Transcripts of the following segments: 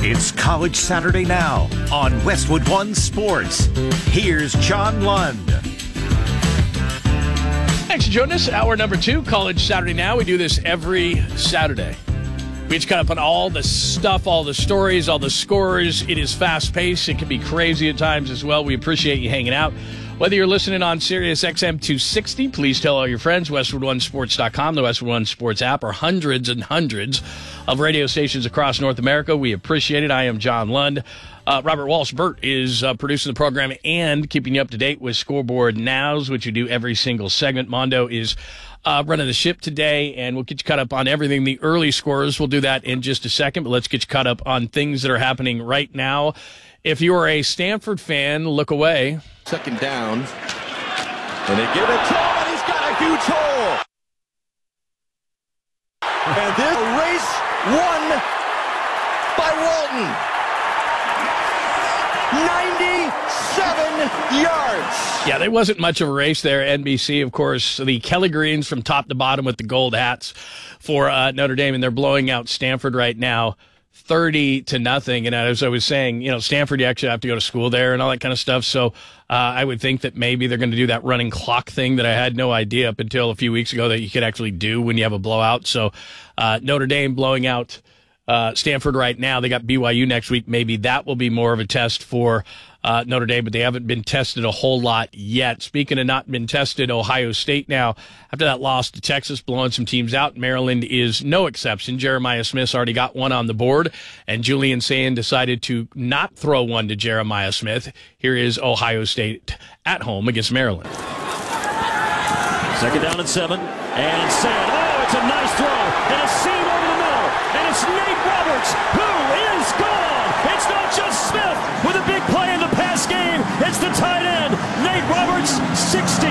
It's College Saturday Now on Westwood One Sports. Here's John Lund. Thanks for joining us. Hour number 2, College Saturday Now. We do this every Saturday. We just cut up on all the stuff, all the stories, all the scores. It is fast-paced. It can be crazy at times as well. We appreciate you hanging out. Whether you're listening on Sirius XM 260, please tell all your friends. WestwoodOneSports.com, the Westwood One Sports app, or hundreds and hundreds of radio stations across North America. We appreciate it. I am John Lund. Robert Walsh Burt is producing the program and keeping you up to date with Scoreboard Nows, which you do every single segment. Mondo is running the ship today, and we'll get you caught up on everything. The early scores, we'll do that in just a second, but let's get you caught up on things that are happening right now. If you are a Stanford fan, look away. Second down, and they give it to him, and he's got a huge hole. And this race won by Walton. 97 yards. Yeah, there wasn't much of a race there. NBC, of course, the Kelly Greens from top to bottom with the gold hats for Notre Dame, and they're blowing out Stanford right now 30-0. And as I was saying, you know, Stanford, you actually have to go to school there and all that kind of stuff. So I would think that maybe they're going to do that running clock thing that I had no idea up until a few weeks ago that you could actually do when you have a blowout. So Notre Dame blowing out Stanford right now. They got BYU next week. Maybe that will be more of a test for Notre Dame, but they haven't been tested a whole lot yet. Speaking of not been tested, Ohio State now, after that loss to Texas, blowing some teams out. Maryland is no exception. Jeremiah Smith's already got one on the board, and Julian Sayin decided to not throw one to Jeremiah Smith. Here is Ohio State at home against Maryland. Second down and 7, and Sayin. Oh, it's a nice throw, and a seam over the middle, and it's Nate Roberts, who is gone. It's not just Smith with a big play in the pass game. It's the tight end, Nate Roberts, 68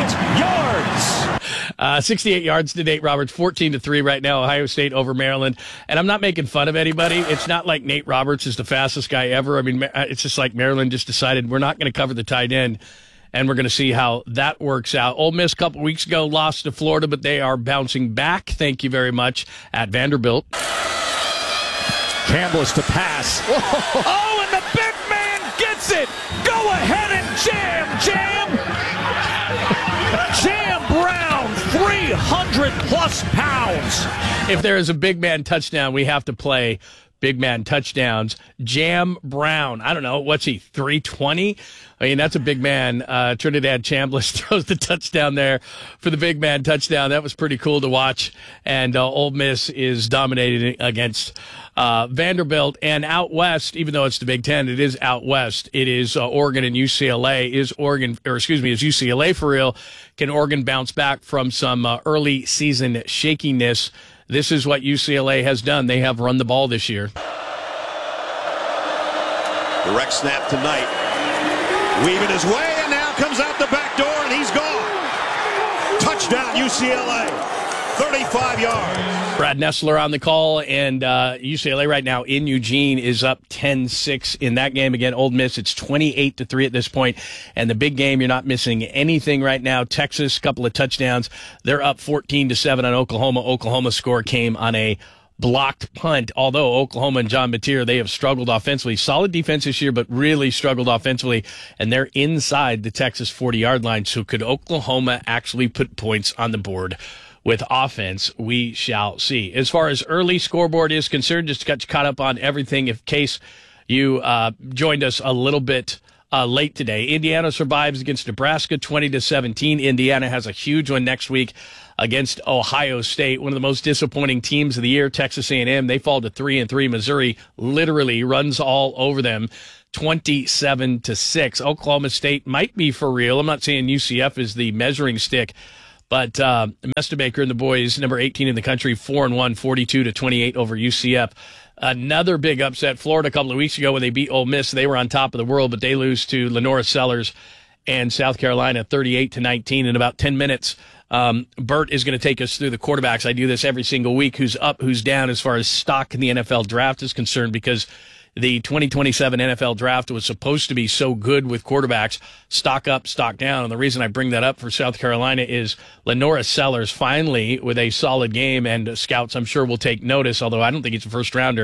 yards. 68 yards to Nate Roberts, 14-3 right now, Ohio State over Maryland. And I'm not making fun of anybody. It's not like Nate Roberts is the fastest guy ever. I mean, it's just like Maryland just decided we're not going to cover the tight end, and we're going to see how that works out. Ole Miss a couple weeks ago lost to Florida, but they are bouncing back. Thank you very much at Vanderbilt. Chambliss to pass. Oh, and the big man gets it. Go ahead and jam. Jam Brown, 300-plus pounds. If there is a big man touchdown, we have to play big man touchdowns. Jam Brown, I don't know, what's he, 320? I mean, that's a big man. Trinidad Chambliss throws the touchdown there for the big man touchdown. That was pretty cool to watch. And Ole Miss is dominating against Vanderbilt. And out west, even though it's the Big Ten, it is out west. It is Oregon and UCLA. Is UCLA for real? Can Oregon bounce back from some early season shakiness? This is what UCLA has done. They have run the ball this year. Direct snap tonight. Weaving his way, and now comes out the back door, and he's gone. Touchdown, UCLA. 35 yards. Brad Nessler on the call, and UCLA right now in Eugene is up 10-6 in that game. Again, Ole Miss, it's 28-3 at this point. And the big game, you're not missing anything right now. Texas, couple of touchdowns. They're up 14-7 on Oklahoma. Oklahoma's score came on a blocked punt, although Oklahoma and John Mateer, they have struggled offensively. Solid defense this year, but really struggled offensively, and they're inside the Texas 40-yard line. So could Oklahoma actually put points on the board with offense? We shall see. As far as early scoreboard is concerned, just got you caught up on everything in case you joined us a little bit late today. Indiana survives against Nebraska 20-17. Indiana has a huge one next week against Ohio State, one of the most disappointing teams of the year. Texas A&M, they fall to 3-3. Missouri literally runs all over them 27-6. Oklahoma State might be for real. I'm not saying UCF is the measuring stick, but Mestebaker and the boys, number 18 in the country, 4-1, 42-28 over UCF. Another big upset, Florida a couple of weeks ago when they beat Ole Miss. They were on top of the world, but they lose to Lenora Sellers and South Carolina 38-19 in about 10 minutes. Burt is going to take us through the quarterbacks. I do this every single week. Who's up, who's down as far as stock in the NFL draft is concerned, because the 2027 NFL draft was supposed to be so good with quarterbacks, stock up, stock down. And the reason I bring that up for South Carolina is Lenora Sellers finally with a solid game, and scouts I'm sure will take notice, although I don't think he's a first rounder.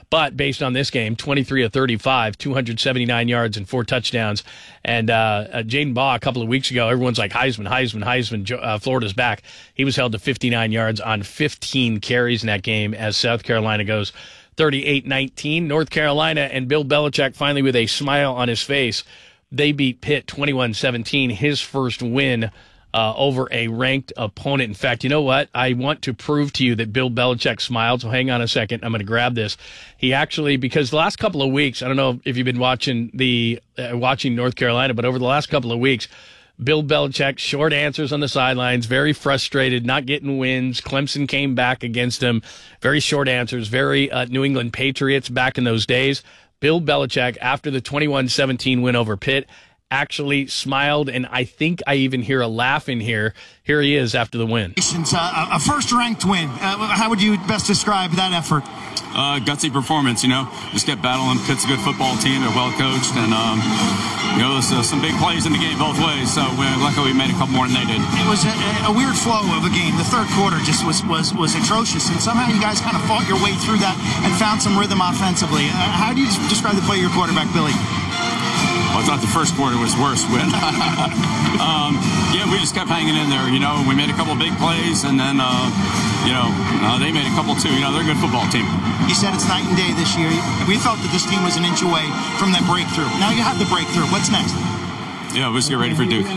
But based on this game, 23 of 35, 279 yards and 4 touchdowns. And Jaden Baugh, a couple of weeks ago, everyone's like, Heisman, Florida's back. He was held to 59 yards on 15 carries in that game as South Carolina goes 38-19. North Carolina and Bill Belichick finally with a smile on his face. They beat Pitt 21-17, his first win over a ranked opponent. In fact, you know what? I want to prove to you that Bill Belichick smiled, so hang on a second. I'm going to grab this. He actually, because the last couple of weeks, I don't know if you've been watching North Carolina, but over the last couple of weeks, Bill Belichick, short answers on the sidelines, very frustrated, not getting wins. Clemson came back against him. Very short answers, very New England Patriots back in those days. Bill Belichick, after the 21-17 win over Pitt, actually smiled, and I think I even hear a laugh in here. Here he is after the win. A first-ranked win. How would you best describe that effort? Gutsy performance, just kept battling. Pitt's a good football team. They're well coached, and there's some big plays in the game both ways. So luckily we made a couple more than they did. It was a weird flow of a game. The third quarter just was atrocious, and somehow you guys kind of fought your way through that and found some rhythm offensively. How do you describe the play of your quarterback, Billy? Well, I thought the first quarter was worse. We just kept hanging in there. We made a couple of big plays, and then they made a couple too. They're a good football team. You said it's night and day this year. We felt that this team was an inch away from that breakthrough. Now you have the breakthrough. What's next? Yeah, let's get ready for Duke.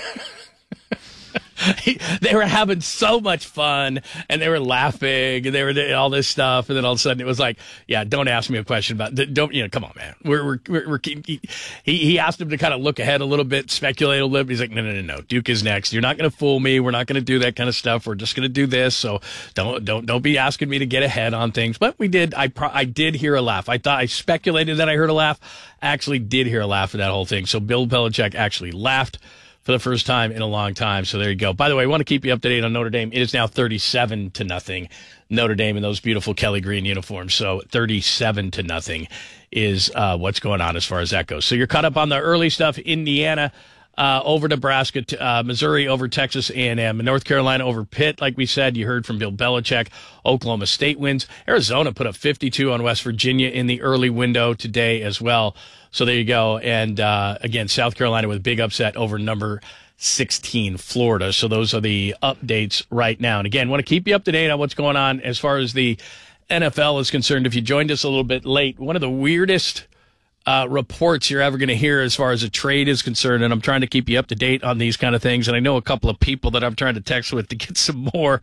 They were having so much fun, and they were laughing, and they were doing all this stuff, and then all of a sudden it was like, yeah, don't ask me a question about come on, man. He asked him to kind of look ahead a little bit, speculate a little bit. He's like, no, Duke is next. You're not going to fool me. We're not going to do that kind of stuff. We're just going to do this. So don't be asking me to get ahead on things. But we did. I did hear a laugh. I speculated that I heard a laugh. I actually did hear a laugh at that whole thing. So Bill Belichick actually laughed for the first time in a long time. So there you go. By the way, I want to keep you up to date on Notre Dame. It is now 37-0 Notre Dame in those beautiful Kelly green uniforms. So 37-0 is what's going on as far as that goes. So you're caught up on the early stuff. Indiana over Nebraska, Missouri over Texas A&M, North Carolina over Pitt. Like we said, you heard from Bill Belichick. Oklahoma State wins. Arizona put up 52 on West Virginia in the early window today as well. So there you go. And again, South Carolina with a big upset over number 16 Florida. So those are the updates right now. And again, want to keep you up to date on what's going on as far as the NFL is concerned. If you joined us a little bit late, one of the weirdest reports you're ever going to hear as far as a trade is concerned, and I'm trying to keep you up to date on these kind of things. And I know a couple of people that I'm trying to text with to get some more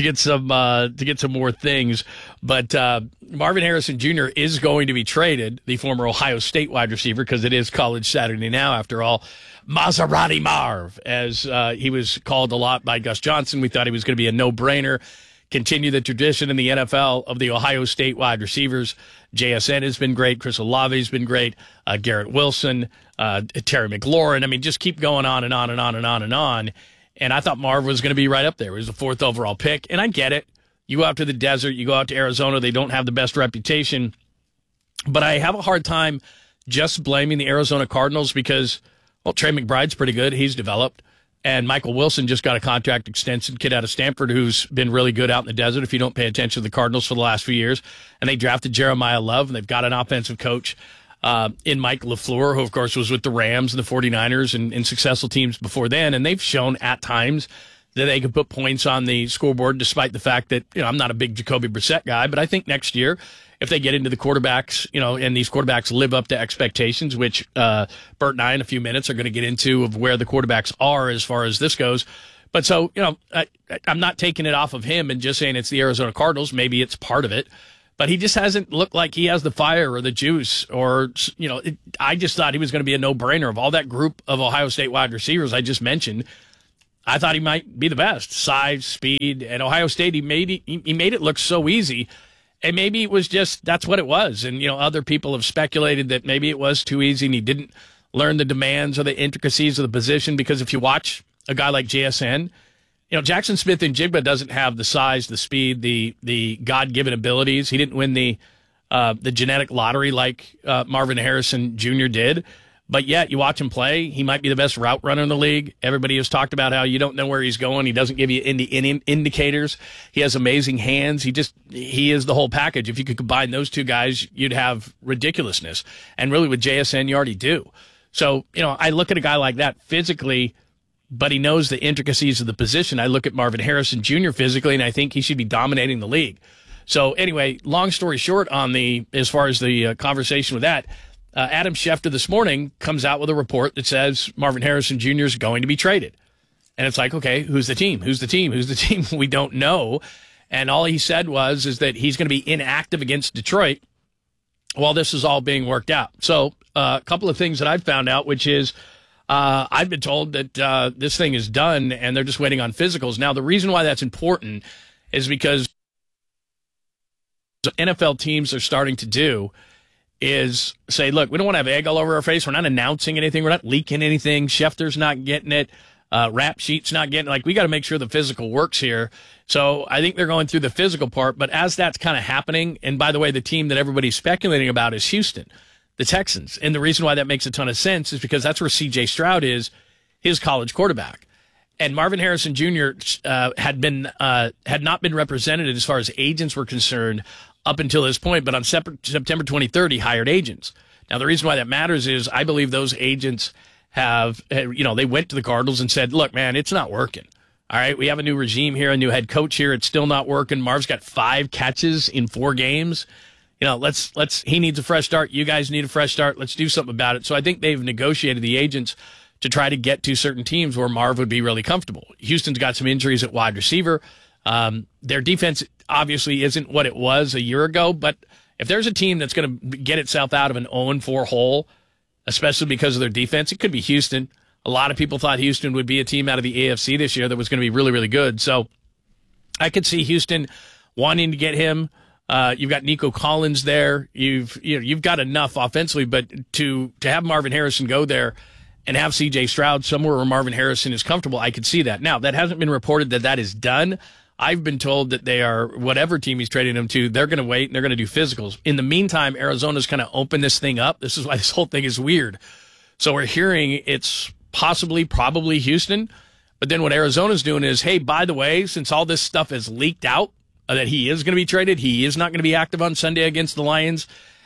things. But Marvin Harrison Jr. is going to be traded, the former Ohio State wide receiver, because it is College Saturday now, after all. Maserati Marv, as he was called a lot by Gus Johnson. We thought he was going to be a no-brainer. Continue the tradition in the NFL of the Ohio State wide receivers. JSN has been great. Chris Olave has been great. Garrett Wilson, Terry McLaurin. I mean, just keep going on and on and on and on and on. And I thought Marv was going to be right up there. He was the 4th overall pick. And I get it. You go out to the desert. You go out to Arizona. They don't have the best reputation. But I have a hard time just blaming the Arizona Cardinals because, well, Trey McBride's pretty good. He's developed. And Michael Wilson just got a contract extension, kid out of Stanford who's been really good out in the desert if you don't pay attention to the Cardinals for the last few years. And they drafted Jeremiah Love, and they've got an offensive coach in Mike LaFleur, who, of course, was with the Rams and the 49ers and successful teams before then. And they've shown at times that they can put points on the scoreboard, despite the fact that, I'm not a big Jacoby Brissett guy. But I think next year, if they get into the quarterbacks, and these quarterbacks live up to expectations, which Bert and I in a few minutes are going to get into of where the quarterbacks are as far as this goes. But so, I'm not taking it off of him and just saying it's the Arizona Cardinals. Maybe it's part of it. But he just hasn't looked like he has the fire or the juice or, I just thought he was going to be a no-brainer of all that group of Ohio State wide receivers I just mentioned. I thought he might be the best. Size, speed. At Ohio State, he made it look so easy. And maybe it was just, that's what it was. And, other people have speculated that maybe it was too easy and he didn't learn the demands or the intricacies of the position. Because if you watch a guy like JSN, Jackson Smith and Jigba doesn't have the size, the speed, the God-given abilities. He didn't win the genetic lottery like Marvin Harrison Jr. did. But yet, you watch him play, he might be the best route runner in the league. Everybody has talked about how you don't know where he's going. He doesn't give you any indicators. He has amazing hands. He is the whole package. If you could combine those two guys, you'd have ridiculousness. And really, with JSN, you already do. So, I look at a guy like that physically, but he knows the intricacies of the position. I look at Marvin Harrison Jr. physically, and I think he should be dominating the league. So, anyway, long story short as far as the conversation with that, Adam Schefter this morning comes out with a report that says Marvin Harrison Jr. is going to be traded. And it's like, okay, who's the team? Who's the team? Who's the team? We don't know. And all he said is that he's going to be inactive against Detroit while this is all being worked out. So a couple of things that I've found out, which is I've been told that this thing is done and they're just waiting on physicals. Now, the reason why that's important is because NFL teams are starting to do is say, look, we don't want to have egg all over our face. We're not announcing anything. We're not leaking anything. Schefter's not getting it. Rap Sheet's not getting it. We got to make sure the physical works here. So I think they're going through the physical part. But as that's kind of happening, and by the way, the team that everybody's speculating about is Houston, the Texans. And the reason why that makes a ton of sense is because that's where C.J. Stroud is, his college quarterback. And Marvin Harrison Jr. had not been represented as far as agents were concerned up until this point, but on September 23rd, he hired agents. Now, the reason why that matters is I believe those agents they went to the Cardinals and said, look, man, it's not working. All right, we have a new regime here, a new head coach here. It's still not working. Marv's got 5 catches in 4 games. He needs a fresh start. You guys need a fresh start. Let's do something about it. So I think they've negotiated the agents to try to get to certain teams where Marv would be really comfortable. Houston's got some injuries at wide receiver. Their defense obviously isn't what it was a year ago, but if there's a team that's going to get itself out of an 0-4 hole, especially because of their defense, it could be Houston. A lot of people thought Houston would be a team out of the AFC this year that was going to be really, really good. So I could see Houston wanting to get him. You've got Nico Collins there. You've got enough offensively, but to have Marvin Harrison go there and have C.J. Stroud somewhere where Marvin Harrison is comfortable, I could see that. Now, that hasn't been reported that is done. I've been told that they are, whatever team he's trading him to, they're going to wait and they're going to do physicals. In the meantime, Arizona's kind of opened this thing up. This is why this whole thing is weird. So we're hearing it's probably Houston. But then what Arizona's doing is, hey, by the way, since all this stuff is leaked out, that he is going to be traded, he is not going to be active on Sunday against the Lions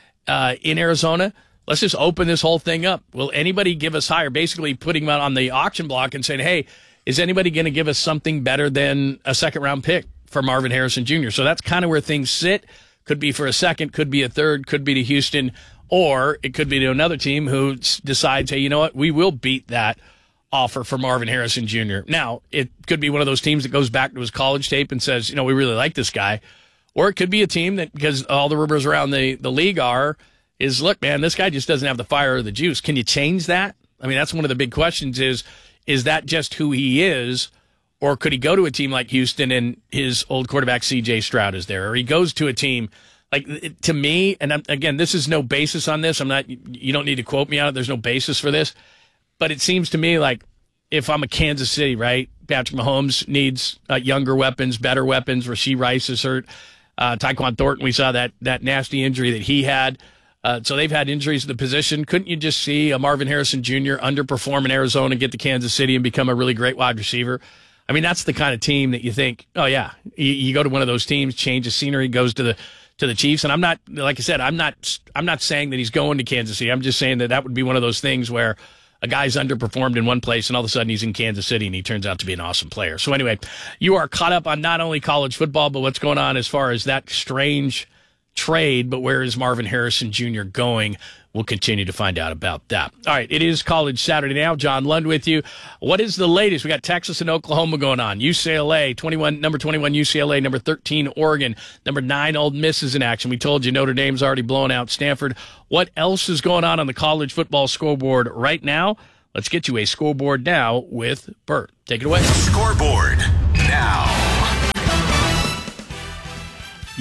in Arizona, let's just open this whole thing up. Will anybody give us higher? Basically putting him out on the auction block and saying, hey, is anybody going to give us something better than a second-round pick for Marvin Harrison Jr.? So that's kind of where things sit. Could be for a second, could be a third, could be to Houston, or it could be to another team who decides, hey, you know what, we will beat that offer for Marvin Harrison Jr. Now, it could be one of those teams that goes back to his college tape and says, we really like this guy. Or it could be a team that, because all the rumors around the league is, look, man, this guy just doesn't have the fire or the juice. Can you change that? I mean, that's one of the big questions is that just who he is, or could he go to a team like Houston and his old quarterback C.J. Stroud is there, or he goes to a team to me, and again, this is no basis on this. You don't need to quote me on it. There's no basis for this, but it seems to me like if I'm a Kansas City, right, Patrick Mahomes needs younger weapons, better weapons. Rashee Rice is hurt. Tyquan Thornton, we saw that nasty injury that he had. So they've had injuries to the position. Couldn't you just see a Marvin Harrison Jr. underperform in Arizona, get to Kansas City, and become a really great wide receiver? I mean, that's the kind of team that you think, oh yeah, you go to one of those teams, change the scenery, goes to the Chiefs. And I'm not, like I said, I'm not saying that he's going to Kansas City. I'm just saying that would be one of those things where a guy's underperformed in one place and all of a sudden he's in Kansas City and he turns out to be an awesome player. So anyway, you are caught up on not only college football, but what's going on as far as that strange trade, but where is Marvin Harrison Jr. going? We'll continue to find out about that. All right, it is College Saturday now. John Lund with you. What is the latest? We got Texas and Oklahoma going on. UCLA, number 21 UCLA, number 13 Oregon, number 9 Ole Miss is in action. We told you Notre Dame's already blown out Stanford. What else is going on the college football scoreboard right now? Let's get you a scoreboard now with Bert. Take it away. Scoreboard now.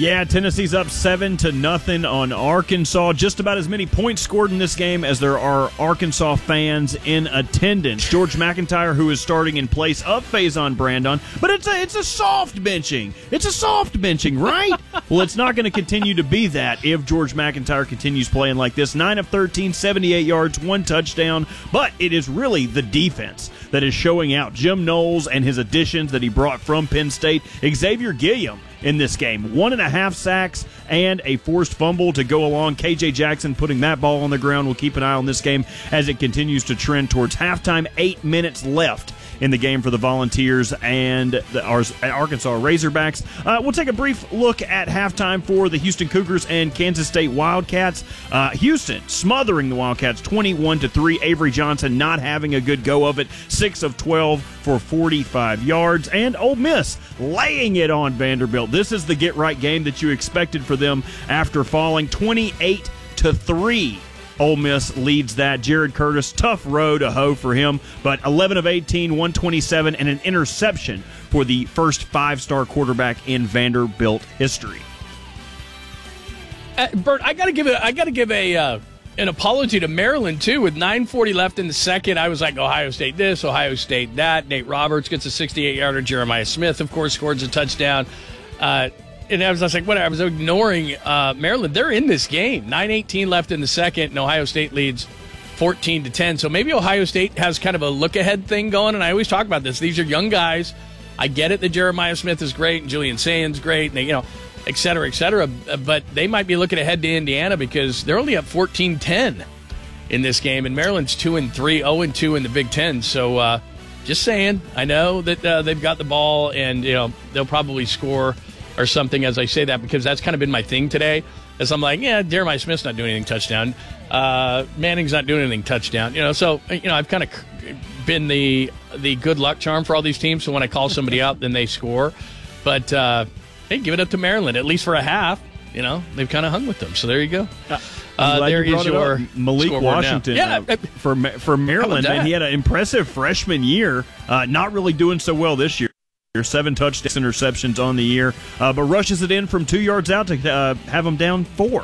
Yeah, Tennessee's up 7-0 on Arkansas. Just about as many points scored in this game as there are Arkansas fans in attendance. George McIntyre, who is starting in place of Faison Brandon, but it's a soft benching. It's a soft benching, right? Well, it's not going to continue to be that if George McIntyre continues playing like this. 9 of 13, 78 yards, 1 touchdown, but it is really the defense that is showing out. Jim Knowles and his additions that he brought from Penn State. Xavier Gilliam in this game, 1.5 sacks and a forced fumble to go along. KJ Jackson putting that ball on the ground. We'll keep an eye on this game as it continues to trend towards halftime. 8 minutes left in the game for the Volunteers and the Arkansas Razorbacks. We'll take a brief look at halftime for the Houston Cougars and Kansas State Wildcats. Houston smothering the Wildcats 21-3. Avery Johnson not having a good go of it. 6 of 12 for 45 yards. And Ole Miss laying it on Vanderbilt. This is the get-right game that you expected for them after falling 28-3. Ole Miss leads that. Jared Curtis, tough row to hoe for him, but 11 of 18, 127, and an interception for the first five-star quarterback in Vanderbilt history. Bert, I got to give an apology to Maryland too. With 9:40 left in the second, I was like, Ohio State this, Ohio State that. Nate Roberts gets a 68-yarder. Jeremiah Smith, of course, scores a touchdown. And I was like, what? I was ignoring Maryland. They're in this game. 9:18 left in the second, and Ohio State leads 14-10. So maybe Ohio State has kind of a look-ahead thing going, and I always talk about this. These are young guys. I get it that Jeremiah Smith is great and Julian Sands great, and they, et cetera, but they might be looking ahead to Indiana because they're only up 14-10 in this game, and Maryland's 2-3, 0-2 in the Big Ten. So just saying, I know that they've got the ball, and they'll probably score or something as I say that, because that's kind of been my thing today. As I'm like, yeah, Jeremiah Smith's not doing anything touchdown. Manning's not doing anything touchdown. So I've kind of been the good luck charm for all these teams. So when I call somebody out, then they score. But hey, give it up to Maryland, at least for a half. They've kind of hung with them. So there you go. There is your Malik Washington for Maryland, and he had an impressive freshman year. Not really doing so well this year. 7 touchdowns, interceptions on the year, but rushes it in from 2 yards out to have them down 4.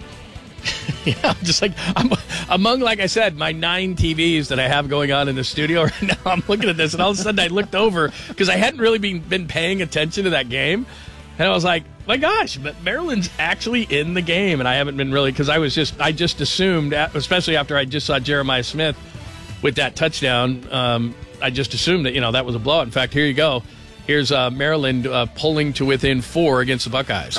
Yeah, just like among, like I said, my 9 TVs that I have going on in the studio right now. I'm looking at this, and all of a sudden I looked over because I hadn't really been paying attention to that game, and I was like, my gosh, but Maryland's actually in the game, and I haven't been really, because I just assumed, especially after I just saw Jeremiah Smith with that touchdown, I just assumed that that was a blowout. In fact, here you go. Here's Maryland pulling to within 4 against the Buckeyes.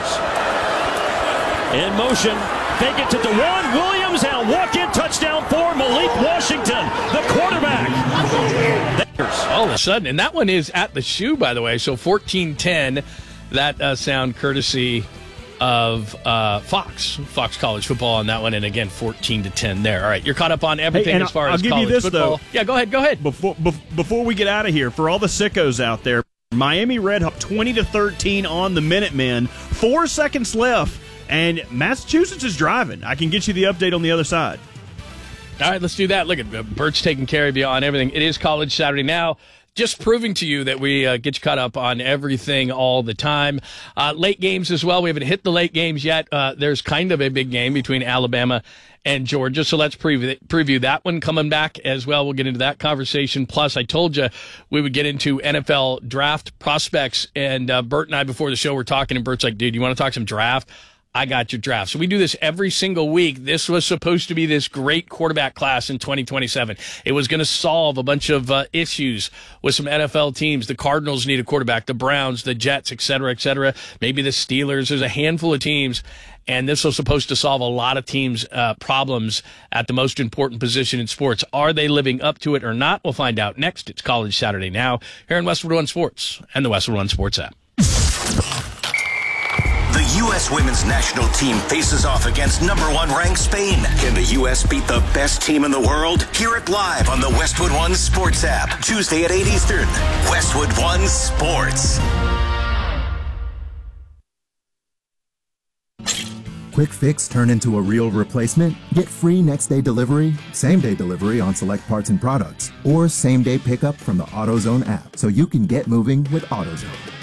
In motion, fake it to DeJuan Williams, and a walk-in touchdown for Malik Washington, the quarterback. All of a sudden, and that one is at the shoe, by the way, so 14-10. That sound courtesy of Fox College Football on that one, and again, 14-10 there. All right, you're caught up on everything as far as college football. Yeah, go ahead. Before we get out of here, for all the sickos out there, Miami Red Hawks 20-13 on the Minutemen. 4 seconds left, and Massachusetts is driving. I can get you the update on the other side. All right, let's do that. Look at Bert's taking care of you on everything. It is College Saturday now. Just proving to you that we get you caught up on everything all the time. Late games as well. We haven't hit the late games yet. There's kind of a big game between Alabama and Georgia, so let's preview that one coming back as well. We'll get into that conversation. Plus, I told you we would get into NFL draft prospects, and Bert and I before the show were talking, and Bert's like, dude, you want to talk some draft? I got your draft. So we do this every single week. This was supposed to be this great quarterback class in 2027. It was going to solve a bunch of issues with some NFL teams. The Cardinals need a quarterback, the Browns, the Jets, et cetera, maybe the Steelers. There's a handful of teams, and this was supposed to solve a lot of teams' problems at the most important position in sports. Are they living up to it or not? We'll find out next. It's College Saturday now here in Westwood One Sports and the Westwood One Sports app. The U.S. women's national team faces off against #1 ranked Spain. Can the U.S. beat the best team in the world? Hear it live on the Westwood One Sports app. Tuesday at 8 Eastern. Westwood One Sports. Quick fix turn into a real replacement? Get free next-day delivery, same-day delivery on select parts and products, or same-day pickup from the AutoZone app so you can get moving with AutoZone.